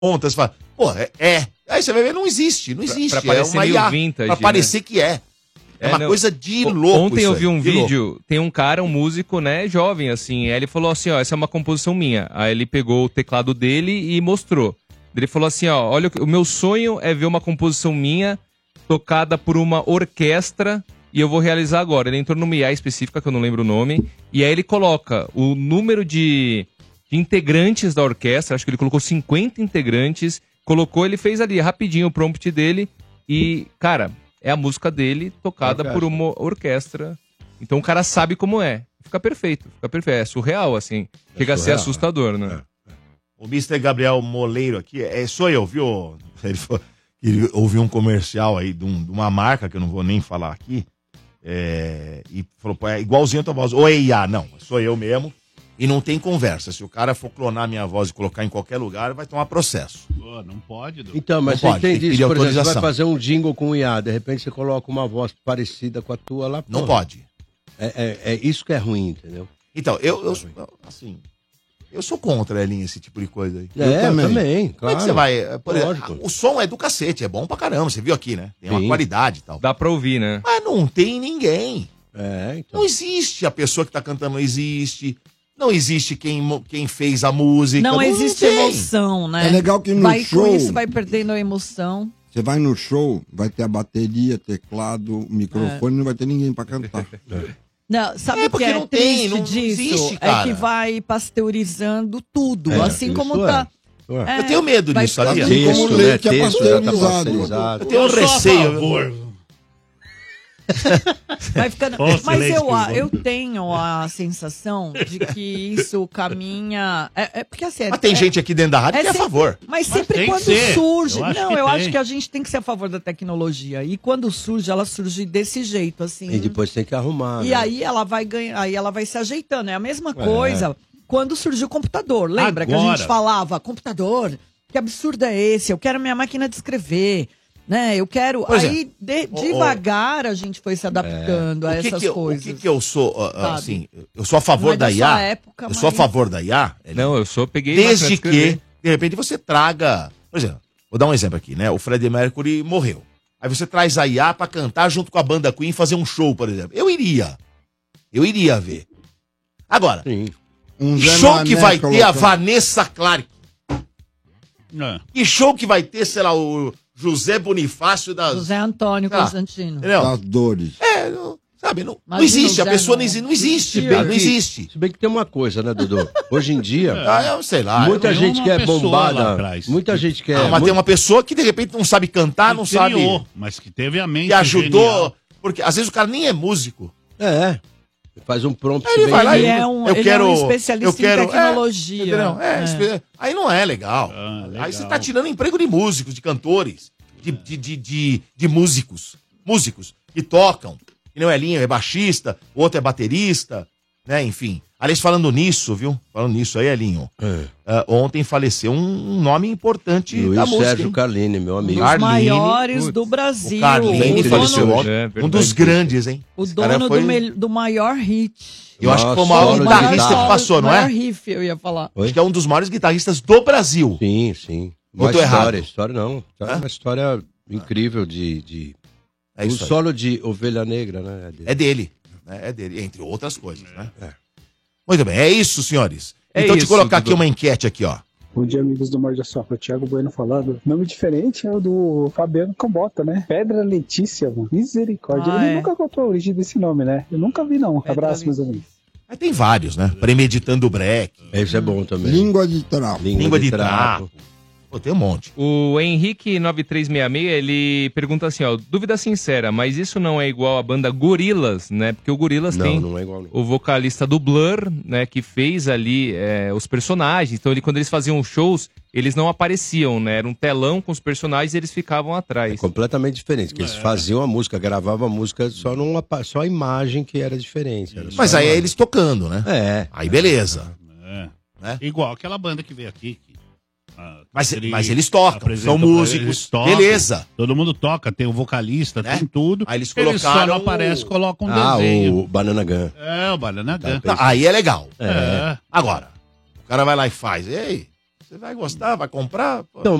conta, você fala, pô, Aí você vai ver, não existe. Pra parecer meio vintage, pra parecer que é. É uma coisa de louco. Ontem eu vi um vídeo, tem um cara, um músico, né, jovem, assim, aí ele falou assim, ó, essa é uma composição minha. Aí ele pegou o teclado dele e mostrou. Ele falou assim, ó, olha, o meu sonho é ver uma composição minha tocada por uma orquestra e eu vou realizar agora. Ele entrou numa IA específica, que eu não lembro o nome, e aí ele coloca o número de integrantes da orquestra, acho que ele colocou 50 integrantes, ele fez ali rapidinho o prompt dele e, cara, é a música dele tocada por uma orquestra. Então o cara sabe como é. Fica perfeito. É surreal, assim. Chega a ser assustador, né? O Mr. Gabriel Moleiro aqui, sou eu, viu? Ele ouviu um comercial aí de uma marca, que eu não vou nem falar aqui, e falou, pô, é igualzinho a tua voz. Ou é IA? Não, sou eu mesmo. E não tem conversa. Se o cara for clonar minha voz e colocar em qualquer lugar, vai tomar processo. Pô, não pode, Dudu. Então, mas não você entende isso, por exemplo, você vai fazer um jingle com IA, de repente você coloca uma voz parecida com a tua lá. Não pode. É isso que é ruim, entendeu? Então, eu sou contra, Elinho, esse tipo de coisa aí. Eu também, claro. Como é que você vai... Por exemplo, o som é do cacete, é bom pra caramba, você viu aqui, né? Tem uma qualidade e tal. Dá pra ouvir, né? Mas não tem ninguém. Então. Não existe a pessoa que tá cantando, não existe... Não existe quem fez a música. Não existe emoção, né? É legal que no show... Com isso vai perdendo a emoção. Você vai no show, vai ter a bateria, teclado, microfone, não vai ter ninguém pra cantar. Não, sabe o que é triste disso? Existe, cara. É que vai pasteurizando tudo, assim como tá... Eu tenho medo disso, sabia? Como leite é pasteurizado. Eu tenho um receio. Vai ficando... Mas eu tenho a sensação de que isso caminha... porque assim... Mas tem gente aqui dentro da rádio que é a favor. Mas sempre quando surge... Eu acho que a gente tem que ser a favor da tecnologia. E quando surge, ela surge desse jeito, assim. E depois tem que arrumar. E aí ela vai ganhar, aí ela vai se ajeitando. É a mesma coisa quando surgiu o computador. Lembra que a gente falava, computador, que absurdo é esse? Eu quero minha máquina de escrever. Né, eu quero. Aí, devagar, a gente foi se adaptando a essas coisas. O que eu sou, assim, eu sou a favor da IA. Eu sou a favor da IA. Não, peguei. Desde que, de repente, você traga. Por exemplo, vou dar um exemplo aqui, né? O Freddie Mercury morreu. Aí você traz a IA pra cantar junto com a banda Queen e fazer um show, por exemplo. Eu iria ver. Agora, show que vai ter a Vanessa Clark. Que show que vai ter, sei lá, o José Bonifácio das... José Antônio Constantino. Das dores. Não existe, a pessoa não existe. Não existe. Se bem que tem uma coisa, né, Dudu? Hoje em dia... eu sei lá. Muita gente que é bombada. Muita gente que é... Mas tem uma pessoa que de repente não sabe cantar, não sabe... Mas que teve a mente que ajudou. Genial. Porque às vezes o cara nem é músico. Faz um prompt. Ele vai lá ele é um especialista em tecnologia. Aí não é legal. Aí você tá tirando emprego de músicos, de cantores, de músicos. Músicos que tocam. E não é Elinho, é baixista, o outro é baterista, né? Enfim. Aliás, falando nisso, viu? Falando nisso aí, Elinho. Ontem faleceu um nome importante Luiz da música. Sérgio Carlini, meu amigo. Um dos maiores do Brasil. O Carlini faleceu ontem. Um dos grandes, hein? O dono do maior hit. Eu acho que foi o maior guitarrista que passou, não é? O maior riff, eu ia falar. Acho que é um dos maiores guitarristas do Brasil. Sim. Muito errado. História não. É uma história incrível de... o solo de Ovelha Negra, né? É dele. É dele, entre outras coisas, né? Muito bem, é isso, senhores. Então, te colocar aqui uma enquete aqui, ó. Bom dia, amigos do Morde a Sopra. Thiago Bueno falando. Nome diferente é o do Fabiano Cambota, né? Pedra Letícia, mano. Misericórdia. Ele nunca contou a origem desse nome, né? Eu nunca vi, não. Abraço, meus amigos. Aí tem vários, né? Premeditando o break. Esse é bom também. Língua de trapo. Língua de trapo. Pô, tem um monte. O Henrique9366, ele pergunta assim, ó, dúvida sincera, mas isso não é igual à banda Gorillaz, né? Porque o Gorillaz tem não é igual, não. O vocalista do Blur, né, que fez ali os personagens. Então, quando eles faziam shows, eles não apareciam, né? Era um telão com os personagens e eles ficavam atrás. É completamente diferente, que eles faziam a música, gravavam a música, só a imagem que era diferente. Mas aí é eles tocando, né? Aí beleza. Né? Igual aquela banda que veio aqui. Mas eles tocam, são músicos, beleza. Todo mundo toca, tem o vocalista, tem tudo. Aí eles colocaram... só não aparece, colocam um desenho. O Banana Gun. O Banana Gun. Aí é legal. Agora, o cara vai lá e faz. Ei, Você vai gostar, vai comprar? Pô. Então,